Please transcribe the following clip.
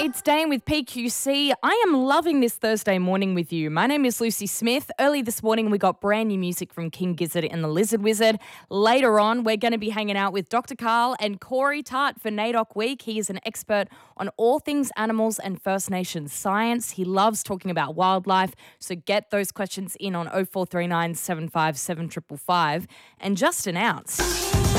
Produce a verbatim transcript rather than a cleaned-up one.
It's Dane with P Q C. I am loving this Thursday morning with you. My name is Lucy Smith. Early this morning, we got brand new music from King Gizzard and the Lizard Wizard. Later on, we're going to be hanging out with Doctor Carl and Corey Tart for NAIDOC Week. He is an expert on all things animals and First Nations science. He loves talking about wildlife, so get those questions in on oh four three nine, seven five seven, five five five. And just announced...